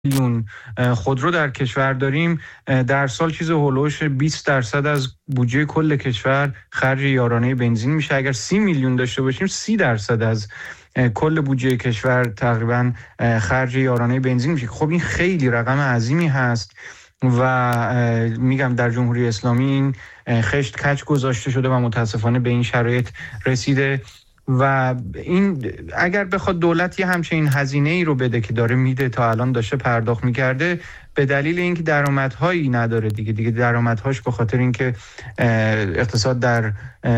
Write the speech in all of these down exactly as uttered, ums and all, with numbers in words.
میلیون خودرو در کشور داریم، در سال چیز هولوش بیست درصد از بودجه کل کشور خرج یارانه بنزین میشه. اگر سی میلیون داشته باشیم سی درصد از کل بودجه کشور تقریبا خرج یارانه بنزین میشه. خب این خیلی رقم عظیمی هست و میگم در جمهوری اسلامی این خشت کج گذاشته شده و متاسفانه به این شرایط رسیده و این اگر بخواد دولت یه همچین هزینه ای رو بده که داره میده، تا الان داشته پرداخت میکرده، به دلیل اینکه درآمدهایی نداره دیگه دیگه درآمدهاش به خاطر اینکه اقتصاد در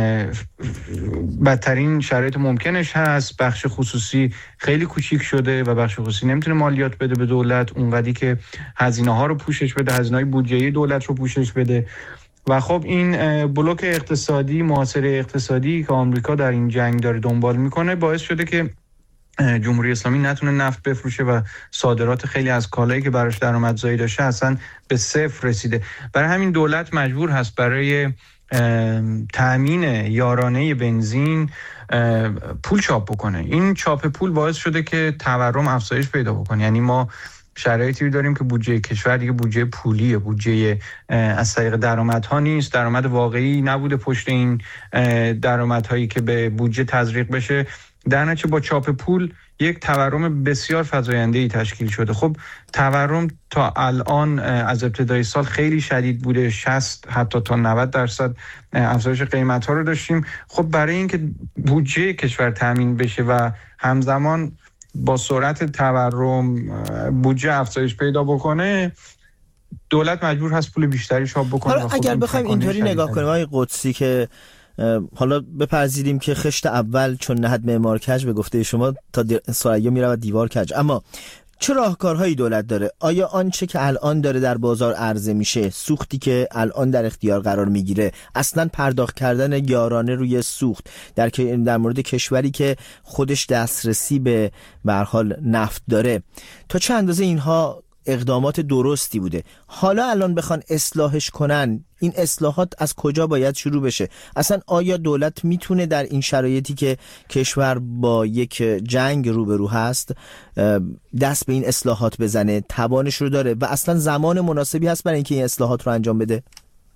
بدترین شرایط ممکنش هست، بخش خصوصی خیلی کوچیک شده و بخش خصوصی نمیتونه مالیات بده به دولت اونقدری که هزینه ها رو پوشش بده، هزینه‌های بودجه دولت رو پوشش بده. و خب این بلوک اقتصادی، محاصره اقتصادی که آمریکا در این جنگ داره دنبال میکنه باعث شده که جمهوری اسلامی نتونه نفت بفروشه و صادرات خیلی از کالایی که براش درآمدزایی داشته اصلا به صفر رسیده. برای همین دولت مجبور هست برای تأمین یارانه بنزین پول چاپ بکنه. این چاپ پول باعث شده که تورم افزایش پیدا بکنه. یعنی ما شرایطی داریم که بودجه کشور دیگه بودجه پولیه، بودجه از طریق درآمدها نیست، درآمد واقعی نبوده پشت این درآمدهایی که به بودجه تزریق بشه. در نتیجه با چاپ پول یک تورم بسیار فزاینده‌ای تشکیل شده. خب تورم تا الان از ابتدای سال خیلی شدید بوده، شصت حتی تا نود درصد افزایش قیمت‌ها رو داشتیم. خب برای اینکه بودجه کشور تامین بشه و همزمان با سرعت تورم بودجه افزایش پیدا بکنه، دولت مجبور هست پول بیشتری چاپ بکنه. حالا اگر بخوایم اینطوری نگاه کنیم آقای قدسی که حالا بپذیریم که خشت اول چون نهد معمار کج به گفته شما تا ثریا میرود دیوار کج، اما چه راهکارهایی دولت داره؟ آیا آنچه که الان داره در بازار عرضه میشه، سوختی که الان در اختیار قرار میگیره، اصلا پرداخت کردن یارانه روی سوخت در در مورد کشوری که خودش دسترسی به به هر حال نفت داره، تا چه اندازه اینها اقدامات درستی بوده؟ حالا الان بخوان اصلاحش کنن، این اصلاحات از کجا باید شروع بشه؟ اصلا آیا دولت میتونه در این شرایطی که کشور با یک جنگ روبرو هست دست به این اصلاحات بزنه؟ توانش رو داره و اصلا زمان مناسبی هست برای اینکه این اصلاحات رو انجام بده؟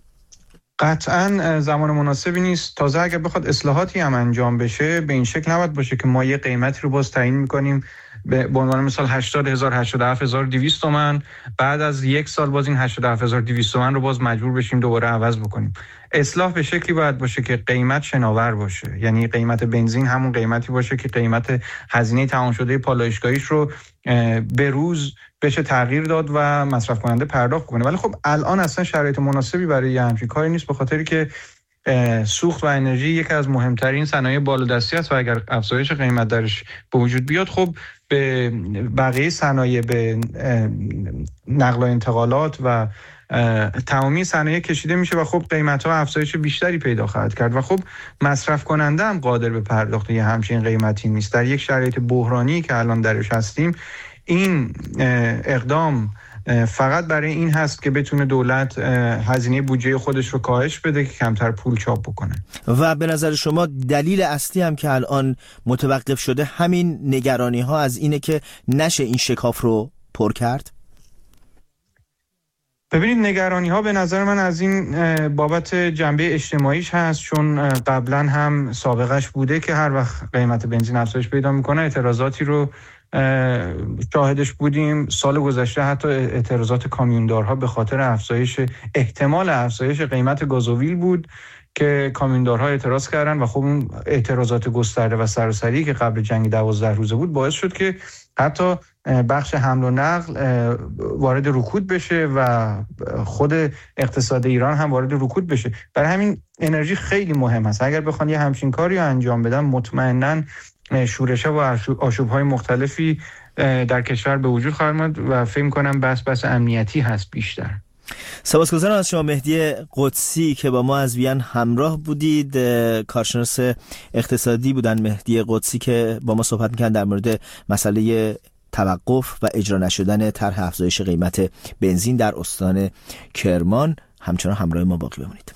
قطعا زمان مناسبی نیست. تازه اگر بخواد اصلاحاتی هم انجام بشه به این شکل نباید باشه که ما یه قیمتی رو باز تعیین میکنیم به عنوان مثال هشتاد هزار هشتاد و هفت هزار و دویست تومان، بعد از یک سال باز این هشتاد و هفت هزار و دویست تومان رو باز مجبور بشیم دوباره عوض بکنیم. اصلاح به شکلی باید باشه که قیمت شناور باشه، یعنی قیمت بنزین همون قیمتی باشه که قیمت هزینه تمام شده پالایشگاهیش رو به روز بشه تغییر داد و مصرف کننده پرداخت کنه. ولی خب الان اصلا شرایط مناسبی برای همچین کاری نیست، به خاطری که سوخت و انرژی یکی از مهمترین صنایع بالادستی است و اگر افزایش قیمت درش به وجود بیاد خب به بقیه صنایع، به نقل و انتقالات و تمامی صنایع کشیده میشه و خب قیمت‌ها افزایش بیشتری پیدا خواهد کرد و خب مصرف کننده هم قادر به پرداخت یه همچین قیمتی نیست. در یک شرایط بحرانی که الان درش هستیم این اقدام فقط برای این هست که بتونه دولت هزینه بودجه خودش رو کاهش بده که کمتر پول چاپ بکنه. و به نظر شما دلیل اصلی هم که الان متوقف شده همین نگرانی ها از اینه که نشه این شکاف رو پر کرد؟ ببینید نگرانی ها به نظر من از این بابت جنبه اجتماعیش هست، چون قبلا هم سابقش بوده که هر وقت قیمت بنزین افزایش پیدا میکنه اعتراضاتی رو شاهدش بودیم. سال گذشته حتی اعتراضات کامیوندارها به خاطر افزایش احتمال افزایش قیمت گازوئیل بود که کامیوندارها اعتراض کردن و خب اون اعتراضات گسترده و سراسری که قبل جنگ دوازده روزه بود باعث شد که حتی بخش حمل و نقل وارد رکود بشه و خود اقتصاد ایران هم وارد رکود بشه. برای همین انرژی خیلی مهم است. اگر بخوان یه همچین کاری رو انجام بدن مطمئناً شورش‌ها و آشوب‌های مختلفی در کشور به وجود خواهد آمد و فکر می‌کنم بس بس امنیتی هست بیشتر. سپاسگزارم از شما مهدی قدسی که با ما از وین همراه بودید. کارشناس اقتصادی بودن مهدی قدسی که با ما صحبت می‌کردن در مورد مسئله توقف و اجرا نشدن طرح افزایش قیمت بنزین در استان کرمان. همچنان همراه ما باقی بمونید.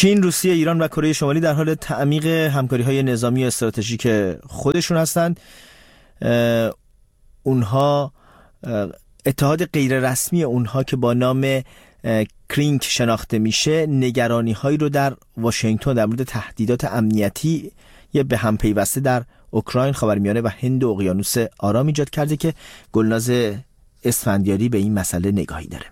چین، روسیه، ایران و کره شمالی در حال تعمیق همکاری‌های نظامی و استراتژیک خودشون هستند. اونها اتحاد غیررسمی اونها که با نام کرینک شناخته میشه نگرانی‌هایی رو در واشنگتن در مورد تهدیدات امنیتی یه به هم پیوسته در اوکراین، خاورمیانه و هند و اقیانوس آرام ایجاد کرده که گلناز اسفندیاری به این مسئله نگاهی داره.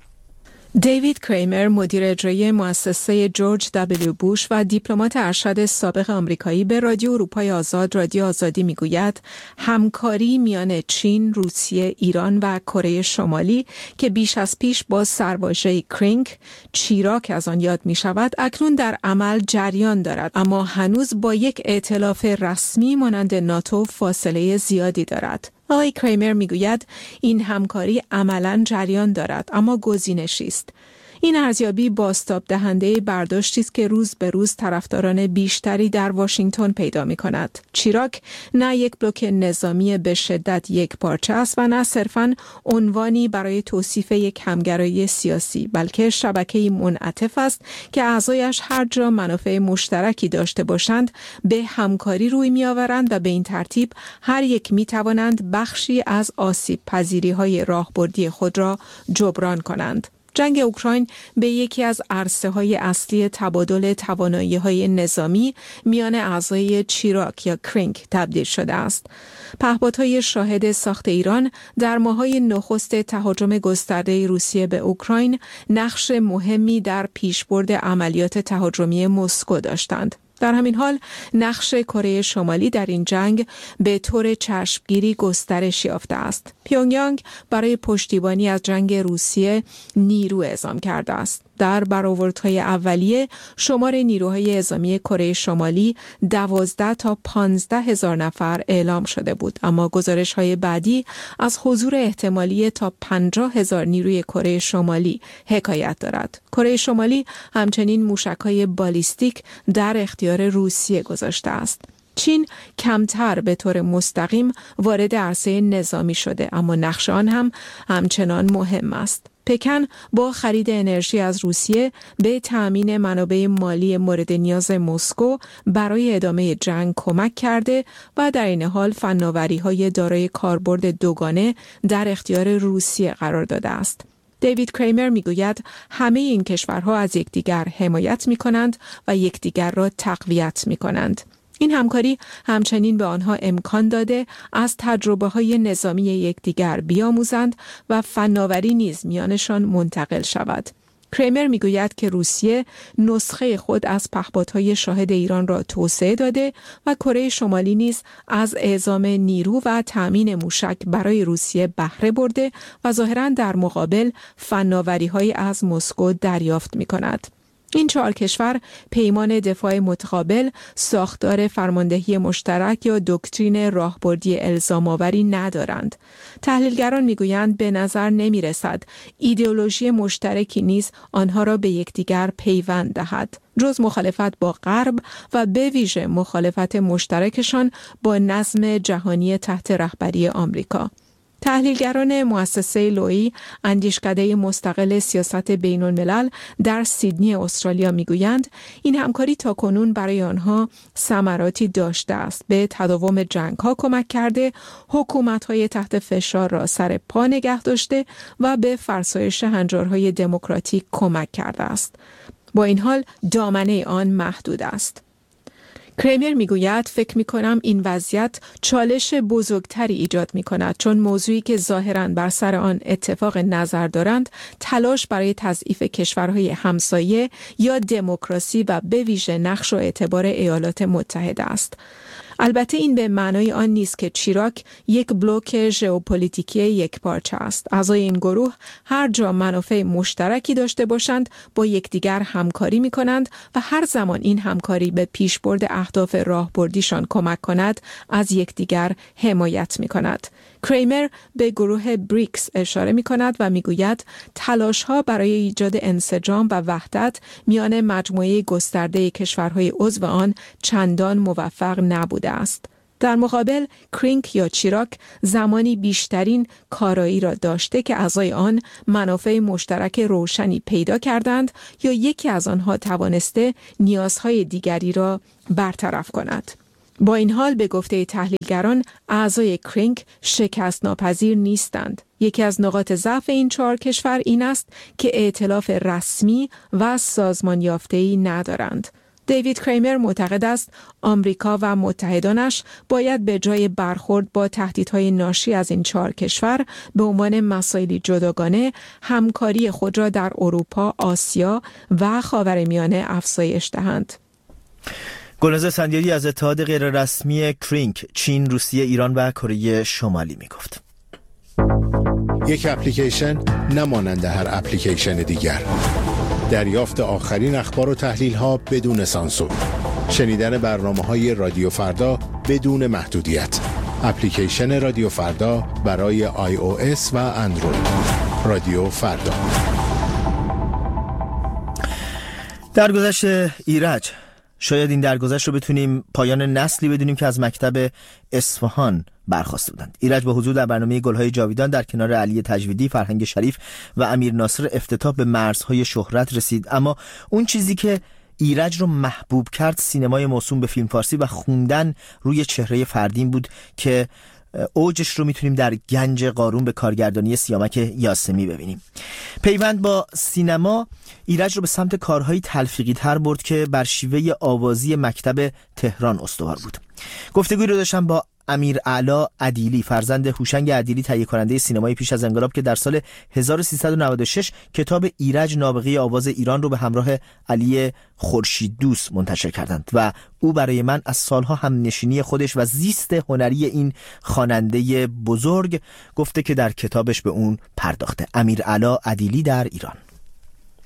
دیوید کریمر، مدیر اجرایی مؤسسه جورج دبلیو بوش و دیپلمات ارشد سابق آمریکایی، به رادیو اروپای آزاد رادیو آزادی میگوید همکاری میان چین، روسیه، ایران و کره شمالی که بیش از پیش با سرواژه کرینک، چیراک از آن یاد می شود، اکنون در عمل جریان دارد، اما هنوز با یک ائتلاف رسمی مانند ناتو فاصله زیادی دارد. آقای کریمر میگوید این همکاری عملاً جریان دارد اما گزینشی است. این ارزیابی بازتاب دهنده برداشتی است که روز به روز طرفداران بیشتری در واشنگتن پیدا می کند. چیراک نه یک بلوک نظامی به شدت یک پارچه است و نه صرفاً عنوانی برای توصیف یک همگرایی سیاسی، بلکه شبکه‌ای منعطف است که اعضایش هر جا منافع مشترکی داشته باشند به همکاری روی می آورند و به این ترتیب هر یک می توانند بخشی از آسیب پذیری های راهبردی خود را جبران کنند. جنگ اوکراین به یکی از عرصه‌های اصلی تبادل توانایی‌های نظامی میان اعضای چیراک یا کرینک تبدیل شده است. پهپادهای شاهد ساخت ایران در ماه‌های نخست تهاجم گسترده روسیه به اوکراین نقش مهمی در پیشبرد عملیات تهاجمی مسکو داشتند. در همین حال نقش کره شمالی در این جنگ به طور چشمگیری گسترش یافته است. پیونگیانگ برای پشتیبانی از جنگ روسیه نیرو اعزام کرده است. در برآوردهای اولیه شمار نیروهای اعزامی کره شمالی دوازده تا پانزده هزار نفر اعلام شده بود، اما گزارش‌های بعدی از حضور احتمالی تا پنجاه هزار نیروی کره شمالی حکایت دارد. کره شمالی همچنین موشک‌های بالیستیک در اختیار روسیه گذاشته است. چین کمتر به طور مستقیم وارد عرصه نظامی شده، اما نقش آن هم همچنان مهم است. پکن با خرید انرژی از روسیه به تأمین منابع مالی مورد نیاز مسکو برای ادامه جنگ کمک کرده و در این حال فناوری‌های دارای کاربرد دوگانه در اختیار روسیه قرار داده است. دیوید کریمر میگوید همه این کشورها از یکدیگر حمایت می‌کنند و یکدیگر را تقویت می‌کنند. این همکاری همچنین به آنها امکان داده از تجربه‌های نظامی یکدیگر بیاموزند و فناوری نیز میانشان منتقل شود. کریمر میگوید که روسیه نسخه خود از پهپادهای شاهد ایران را توسعه داده و کره شمالی نیز از اعزام نیرو و تأمین موشک برای روسیه بهره برده و ظاهراً در مقابل فناوری‌های از مسکو دریافت می‌کند. این چهار کشور پیمان دفاع متقابل، ساختار فرماندهی مشترک یا دکترین راهبردی الزام‌آوری ندارند. تحلیلگران میگویند به نظر نمی‌رسد ایدئولوژی مشترکی نیز آنها را به یکدیگر پیوند دهد، جز مخالفت با غرب و به ویژه مخالفت مشترکشان با نظم جهانی تحت رهبری آمریکا. تحلیلگران مؤسسه لویی، اندیشکده مستقل سیاست بین الملل در سیدنی استرالیا میگویند این همکاری تاکنون برای آنها ثمراتی داشته است، به تداوم جنگ‌ها کمک کرده، حکومت‌های تحت فشار را سر پا نگه داشته و به فرسایش هنجارهای دموکراتیک کمک کرده است. با این حال دامنه آن محدود است. کریمر میگوید فکر میکنم این وضعیت چالش بزرگتری ایجاد میکند، چون موضوعی که ظاهراً بر سر آن اتفاق نظر دارند تلاش برای تضعیف کشورهای همسایه یا دموکراسی و به ویژه نقش و اعتبار ایالات متحده است. البته این به معنای آن نیست که چیراک یک بلوک ژئوپلیتیکی یک پارچه است. اعضای این گروه هر جا منافع مشترکی داشته باشند با یکدیگر همکاری می کنند و هر زمان این همکاری به پیشبرد اهداف راهبردیشان کمک کند از یکدیگر حمایت می کند. کریمر به گروه بریکس اشاره می کند و می گوید تلاش ها برای ایجاد انسجام و وحدت میان مجموعه گسترده کشورهای عضو آن چندان موفق نبوده است. در مقابل کرینک یا چیراک زمانی بیشترین کارایی را داشته که اعضای آن منافع مشترک روشنی پیدا کردند یا یکی از آنها توانسته نیازهای دیگری را برطرف کند. با این حال به گفته تحلیلگران اعضای کرینک شکست ناپذیر نیستند. یکی از نقاط ضعف این چهار کشور این است که ائتلاف رسمی و سازمان یافته‌ای ندارند. دیوید کریمر معتقد است آمریکا و متحدانش باید به جای برخورد با تهدیدهای ناشی از این چهار کشور به عنوان مسائلی جداگانه همکاری خود را در اروپا، آسیا و خاورمیانه افزایش دهند. گلناز اسفندیاری از اتحاد غیررسمی کرینک، چین، روسیه، ایران و کره شمالی می گفت. یک اپلیکیشن نمانند هر اپلیکیشن دیگر. دریافت آخرین اخبار و تحلیل ها بدون سانسور. شنیدن برنامه های رادیو فردا بدون محدودیت. اپلیکیشن رادیو فردا برای آی او اس و اندروید. رادیو فردا. درگذشت ایرج، شاید این درگذشت رو بتونیم پایان نسلی بدونیم که از مکتب اصفهان برخاسته بودند. ایرج با حضور در برنامه گلهای جاویدان در کنار علی تجویدی، فرهنگ شریف و امیر ناصر افتتاح به مرزهای شهرت رسید. اما اون چیزی که ایرج رو محبوب کرد سینمای موسوم به فیلم فارسی و خوندن روی چهره فردین بود که اوجش رو میتونیم در گنج قارون به کارگردانی سیامک یاسمی ببینیم. پیوند با سینما ایرج رو به سمت کارهای تلفیقی تر برد که بر شیوه آوازی مکتب تهران استوار بود. گفتگوی رو داشتم با امیر اعلی عدیلی، فرزند هوشنگ عدیلی، تهیه کننده سینمای پیش از انقلاب که در سال هزار و سیصد و نود و شش کتاب ایرج نابغه آواز ایران رو به همراه علی خورشیددوست منتشر کردند و او برای من از سالها هم نشینی خودش و زیست هنری این خواننده بزرگ گفته که در کتابش به اون پرداخته. امیر اعلی عدیلی در ایران.